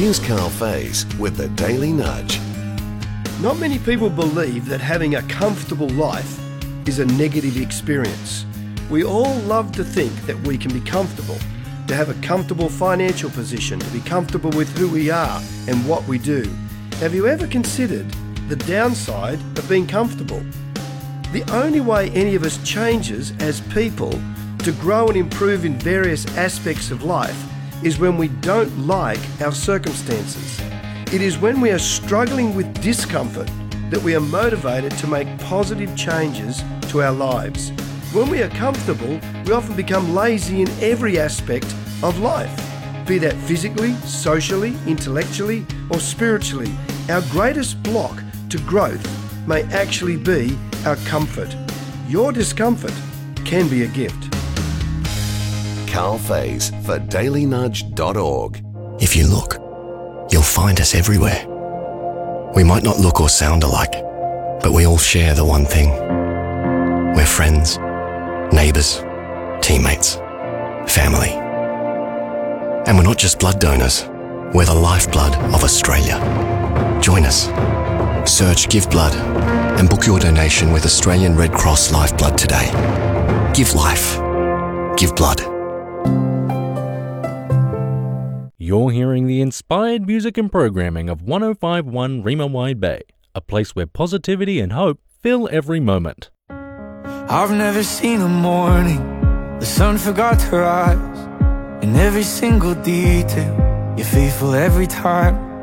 Here's Carl Faze with the Daily Nudge. Not many people believe that having a comfortable life is a negative experience. We all love to think that we can be comfortable, to have a comfortable financial position, to be comfortable with who we are and what we do. Have you ever considered the downside of being comfortable? The only way any of us changes as people to grow and improve in various aspects of life is when we don't like our circumstances. It is when we are struggling with discomfort that we are motivated to make positive changes to our lives. When we are comfortable, we often become lazy in every aspect of life, be that physically, socially, intellectually, or spiritually. Our greatest block to growth may actually be our comfort. Your discomfort can be a gift. Carl Faze for dailynudge.org. If you look, you'll find us everywhere. We might not look or sound alike, but we all share the one thing. We're friends, neighbours, teammates, family. And we're not just blood donors, we're the lifeblood of Australia. Join us. Search Give Blood and book your donation with Australian Red Cross Lifeblood today. Give life. Give blood. You're hearing the inspired music and programming of 105.1 Rima Wide Bay, a place where positivity and hope fill every moment. I've never seen a morning the sun forgot to rise. In every single detail, you're faithful every time.